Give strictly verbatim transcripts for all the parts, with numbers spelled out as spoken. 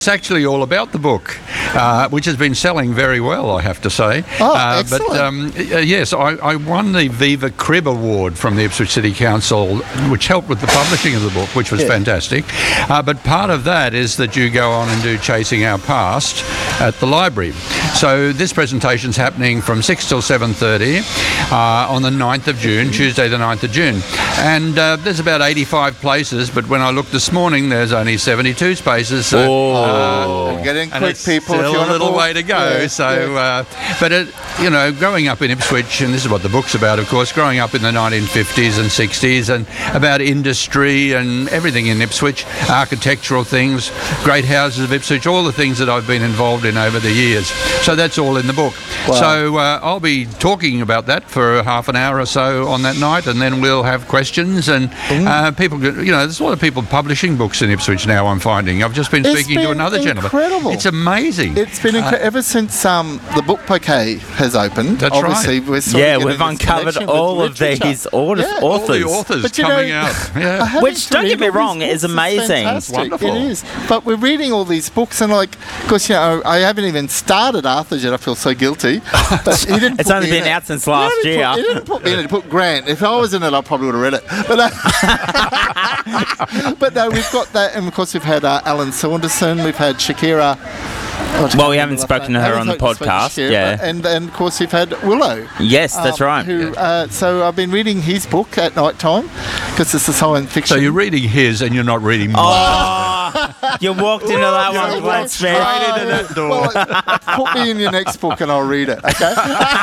It's actually all about the book, uh, which has been selling very well, I have to say. Oh, uh, excellent. But um, uh, yes, I, I won the Viva Crib Award from the Ipswich City Council, which helped with the publishing of the book, which was Yeah. fantastic. Uh, but part of that is that you go on and do Chasing Our Past at the library. So this presentation's happening from six till seven thirty uh, on the ninth of June, Tuesday the ninth of June. And uh, there's about eighty-five places, but when I looked this morning, there's only seventy-two spaces. So, Oh. uh, Get in and quick, it's people, if still you a want a little book. way to go. Yeah, so, yeah. uh, but it, you know, growing up in Ipswich, and this is what the book's about, of course, growing up in the nineteen fifties and sixties, and about industry and everything in Ipswich, architectural things, great houses of Ipswich, all the things that I've been involved in over the years. So that's all in the book. Wow. So uh, I'll be talking about that for half an hour or so on that night, and then we'll have questions and uh, people. You know, there's a lot of people publishing books in Ipswich now. I'm finding. I've just been It's speaking to been another gentleman. incredible. It's amazing. It's been incre- ever since um, the book bouquet has opened. That's obviously, right. We're sort Yeah, of we've getting this uncovered connection all with of the, literature. his authors. Yeah. all the authors. authors But you coming know, out. I Yeah. having Which, to don't read get me all wrong, these is books amazing. fantastic. Wonderful. It is. But we're reading all these books, and like, of course, you know, I haven't even started Arthur's yet. I feel so guilty. But he didn't It's put only me in been it. out since He last didn't year. Put, he didn't put me in it. He put Grant. If I was in it, I probably would have read it. But, uh, but no, we've got that, and of course, we've had uh, Alan Saunderson. We've had Shakira. Oh, I Well, we can't haven't remember spoken her to her name. on the Haven't spoken to podcast, Shakira, yeah. And and of course, we've had Willow. Yes, that's um, right. Who, uh, so I've been reading his book at night time because it's a science fiction. So you're reading his and you're not reading mine. Oh, you walked into that Yeah, one, well, Glenn Smith. Straight into that door. Well, put me in your next book and I'll read it. Okay.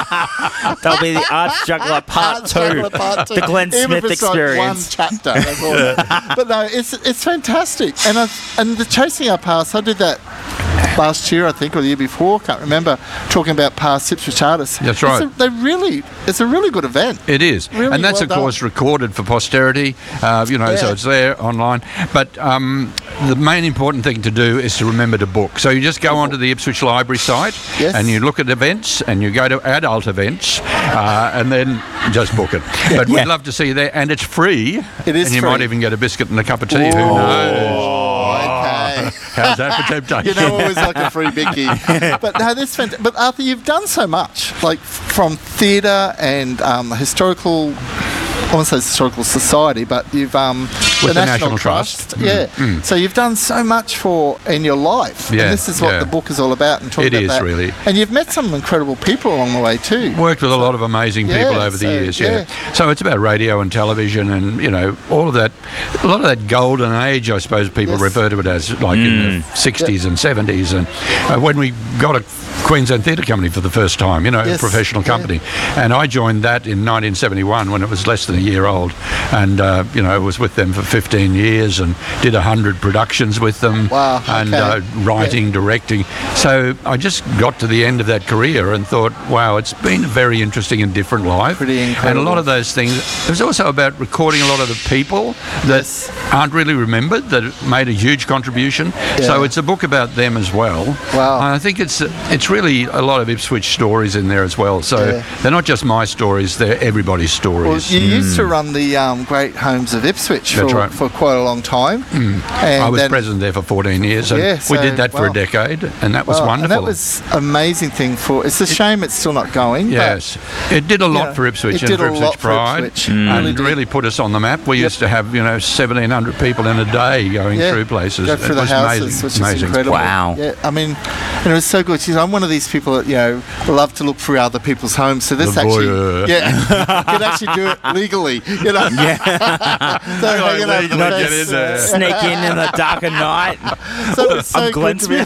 That'll be the Arts Juggler Part Arts Two, Juggler Part Two. the Glenn Even Smith if it's like experience. one chapter. That's all. But no, it's it's fantastic. And I, and the Chasing Our Past, I did that last year, I think, or the year before. Can't remember. Talking about past Ipswich artists. That's right. It's a, they really, it's a really good event. It is, Really and that's well of course done. recorded for posterity. Uh, you know, so Yeah. it's there online. But um, the main important thing to do is to remember to book. So you just go onto the Ipswich Library site, Yes. and you look at events, and you go to adult events, uh, and then just book it. But Yeah. we'd love to see you there, and it's free. It is and you free. might even get a biscuit and a cup of tea. Who Oh. knows? Okay. How's that for temptation? You know, always like a free bicky. But no, this fant- But Arthur, you've done so much, like from theatre and um, historical. I won't say historical society, but you've um, With the National Trust. yeah. So you've done so much for in your life. Yeah, and this is what yeah. the book is all about. And talking It about is, that. really. And you've met some incredible people along the way too. Worked with a lot of amazing people Yeah, over the so, years, yeah. yeah. So it's about radio and television and, you know, all of that, a lot of that golden age, I suppose people Yes. refer to it as, like in the sixties and seventies. And uh, when we got a Queensland Theatre Company for the first time, you know, Yes, a professional yeah. company. And I joined that in nineteen seventy-one when it was less than a year old. And, uh, you know, I was with them for fifteen years and did one hundred productions with them. Wow, And okay. uh, writing, directing. So I just got to the end of that career and thought, wow, it's been a very interesting and different life. Pretty And a incredible. lot of those things. It was also about recording a lot of the people that Yes. aren't really remembered, that made a huge contribution. So Yeah. it's a book about them as well. Wow. And I think it's it's really a lot of Ipswich stories in there as well. So Yeah. they're not just my stories, they're everybody's Well, stories. you used to run the um, Great Homes of Ipswich That's for, right. for quite a long time. And I was then- president there for fourteen years, and Yeah, we so, did that for wow. a decade, and that was Well, wonderful. And that was amazing thing for. It's a shame it's still not going. Yes, it did a lot know, for Ipswich it and did for a Ipswich lot for Pride, Ipswich. Mm. and Really it did. really put us on the map. We used to have, you know, seventeen hundred people in a day going But, yeah, through places. Go it through the was houses, amazing. which is amazing. incredible. Wow. Yeah, I mean, and it was so good. She's, I'm one of these people that you know love to look through other people's homes. So this The actually, voyeur. yeah, could actually do it legally. You know. Yeah. so Like hanging over the legally get fence, in there. uh, Sneak in in the dark of night. So it was so I'm Glenn good to be.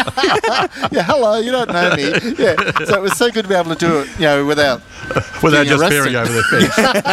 yeah, hello. You don't know me. Yeah. So it was so good to be able to do it. You know, without. Without being just arrested. peering over the fence.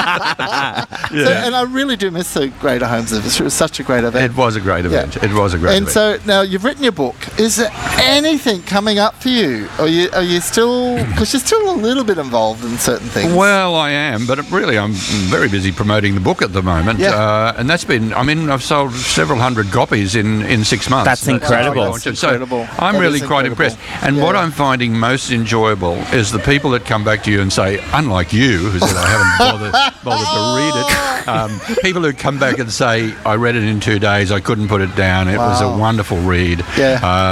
So, and I really do miss the Greater Homes of Ipswich. It was such a great event. It was a great event. Yeah. It was a great And event. so now you've written your book. Is there anything coming up for you? Are you are you still because you're still a little bit involved in certain things? Well, I am, but really I'm very busy promoting the book at the moment. Yeah. Uh, and that's been, I mean, I've sold several hundred copies in, in six months. That's how I incredible. launched it. So Incredible. I'm That really is quite incredible. impressed. And Yeah. what I'm finding most enjoyable is the people that come back to you and say, unlike you, who said I haven't bothered, bothered to read it. um, people who come back and say, I read it in two days, I couldn't put it down. It was a Wow. wonderful read. Yeah. Uh,